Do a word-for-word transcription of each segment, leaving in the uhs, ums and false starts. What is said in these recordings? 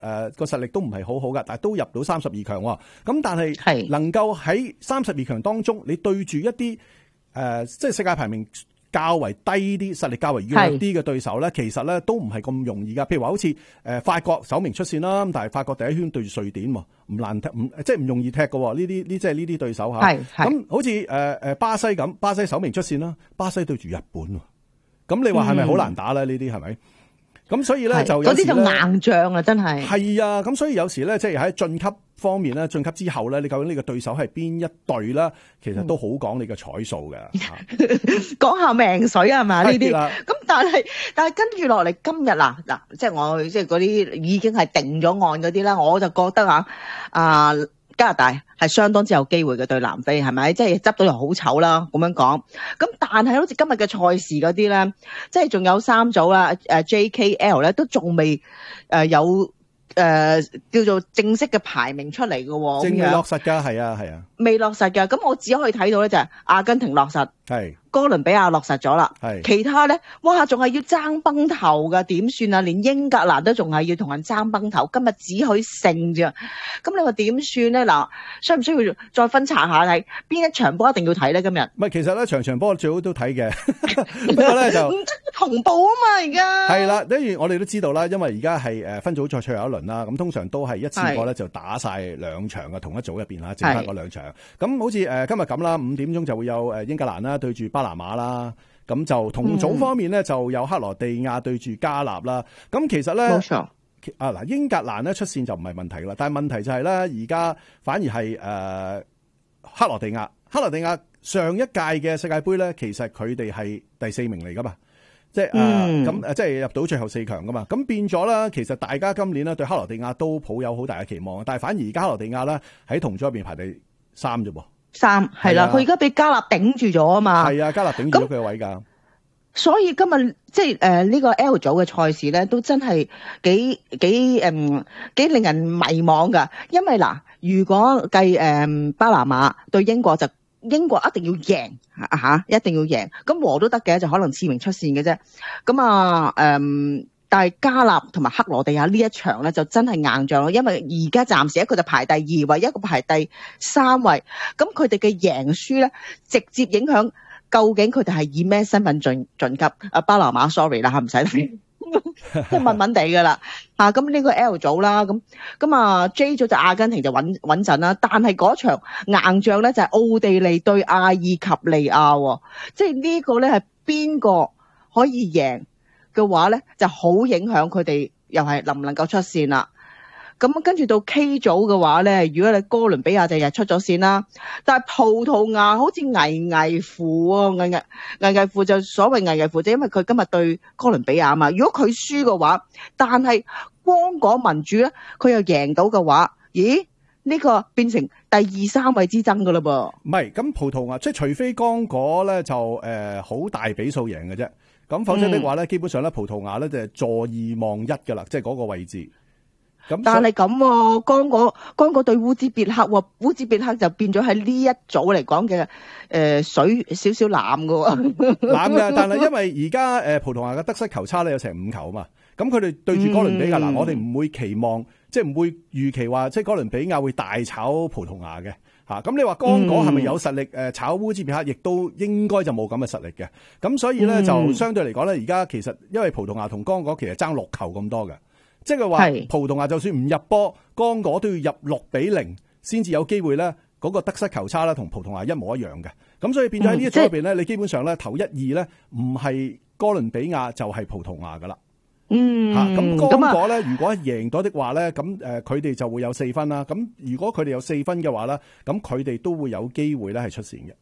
誒個實力都唔係好好噶，但係都入到三十二強喎。咁但係能夠喺三十二強當中，你對住一啲誒、呃、即係世界排名較為低啲、實力較為弱啲嘅對手咧，其實咧都唔係咁容易噶。譬如話好似誒法國首名出線啦，咁但係法國第一圈對住瑞典喎，唔難踢，唔即係唔容易踢嘅喎。呢啲呢即係呢啲對手嚇。咁好似誒誒巴西咁，巴西首名出線啦，巴西對住日本喎。咁你話係咪好難打咧？呢啲係咪？咁所以咧就有時咧，嗰啲就硬仗啊，真係係啊！咁所以有時咧，即係喺晉級方面咧，晉級之後咧，你究竟呢個對手係邊一隊啦？其實都好講你嘅彩數嘅， 講下命水係嘛呢啲。咁但係但係跟住落嚟今日嗱嗱，即係我即係嗰啲已經係定咗案嗰啲啦，我就覺得啊啊加拿大係相當之有機會嘅對南非，係咪？即係執到又好醜啦，咁樣講。咁但係好似今日嘅賽事嗰啲咧，即係仲有三組啦，誒 J K L 咧都仲未誒有誒、呃、叫做正式嘅排名出嚟嘅喎， 正未落實㗎，係啊係啊， 未落實㗎。咁我只可以睇到咧就係阿根廷落實， 係哥倫比亞落實咗啦， 係其他咧，哇，仲係要爭崩頭㗎，點算啊？連英格蘭都仲係要同人爭崩頭，今日只許勝啫。咁你話點算咧？嗱，需唔需要再分拆下睇邊一場波一定要睇咧？今日唔係，其實咧場場波最好都睇嘅，不過咧就唔同步啊嘛，而家係啦。等於我哋都知道啦，因為而家係誒分組賽最後一輪啦，咁通常都係一次過咧就打晒兩場嘅同一組入邊嚇，剩翻嗰兩場。咁好似誒今日咁啦，五點鐘就會有誒英格蘭啦對住巴拿馬啦，咁就同組方面咧就有克羅地亞對住加納啦。咁其實咧， 冇錯啊嗱，英格蘭咧出線就唔係問題啦，但係問題就係咧而家反而係誒、呃、克羅地亞，克羅地亞上一屆嘅世界盃咧，其實佢哋係第四名嚟噶嘛，即係誒咁誒，即係入到最後四強噶嘛。咁變咗啦，其實大家今年咧對克羅地亞都抱有好大嘅期望，但係反而而家克羅地亞咧喺同組入邊排第三啫噃。 三係啦，佢而家俾加納頂住咗啊嘛。 係啊，加納頂住咗佢個位㗎。所以今日即係誒呢個 L 組嘅賽事咧，都真係幾幾誒幾令人迷惘㗎。因為嗱，如果計誒巴拿馬對英國，就英國一定要贏嚇嚇，一定要贏。咁和都得嘅，就可能次名出線嘅啫。咁啊誒。但係加納同埋克羅地亞呢一場咧就真係硬仗咯，因為而家暫時一個就排第二位，一個排第三位，咁佢哋嘅贏輸咧直接影響究竟佢哋係以咩身份進晉級？啊巴拿馬 sorry 啦嚇，唔使睇，即係問問地噶啦嚇。咁呢個 L 組啦，咁咁啊 J 組就阿根廷就穩穩陣啦，但係嗰場硬仗咧就係奧地利對阿爾及利亞，即係呢個咧係邊個可以贏嘅話咧，就好影響佢哋又係能唔能夠出線啦。咁跟住到 K 組嘅話咧，如果你哥倫比亞就日出咗線啦，但係葡萄牙好似危危乎喎，危危危危乎就所謂危危乎，就因為佢今日對哥倫比亞啊嘛。如果佢輸嘅話，但係剛果民主咧，佢又贏到嘅話，咦？呢、這個變成第二三位之爭噶啦噃。 唔係，咁葡萄牙即係除非剛果咧就誒好、呃、大比數贏嘅啫。咁否則的話咧、嗯，基本上咧葡萄牙咧就係坐二望一噶啦，即係嗰個位置。咁但係咁喎，剛果剛果對烏茲別克喎，烏茲別克就變咗喺呢一組嚟講嘅誒水少少濫噶喎。濫嘅，但係因為而家誒葡萄牙嘅得失球差咧有成五球啊嘛，咁佢哋對住哥倫比亞嗱、嗯，我哋唔會期望，即係唔會預期話，即係哥倫比亞會大炒葡萄牙嘅。咁、啊、你話剛果係咪有實力？誒、嗯，炒烏茲別克亦都應該就冇咁嘅實力嘅。咁所以咧、嗯、就相對嚟講咧，而家其實因為葡萄牙同剛果其實爭六球咁多嘅，即係話葡萄牙就算唔入波，剛果都要入六比零先至有機會咧。嗰、那個得失球差啦，同葡萄牙一模一樣嘅。咁所以變咗喺呢一組入邊咧，你基本上咧頭一二咧唔係哥倫比亞就係葡萄牙噶啦。嗯，吓咁剛果咧，如果贏咗的話咧，咁誒佢哋就會有四分啦。咁如果佢哋有四分嘅話咧，咁佢哋都會有機會咧係出線嘅。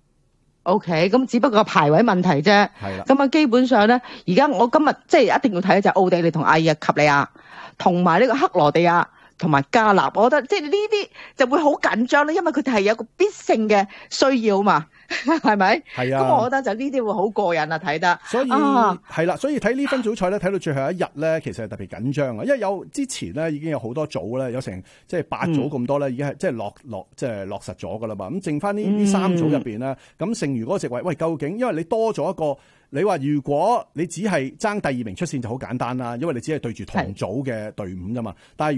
O K，咁只不過排位問題啫。係啦。咁啊，基本上咧，而家我今日即係一定要睇嘅就係奧地利同阿爾及利亞，同埋呢個克羅地亞同埋加納。我覺得即係呢啲就會好緊張啦，因為佢哋係有個必勝嘅需要嘛。係咪？係啊。咁我覺得就呢啲會好過癮啊，睇得。所以係啦、啊，所以睇呢分組賽咧，睇到最後一日咧，其實係特別緊張啊，因為有之前咧已經有好多組咧，有成即係八組咁多咧，已經係即係落落即係落實咗噶啦嘛。咁剩翻呢呢三組入邊咧，咁剩餘嗰個席位，喂，究竟因為你多咗一個你話如果你只係爭第二名出線就好簡單啦，因為你只係對住同組嘅隊伍啫嘛。但係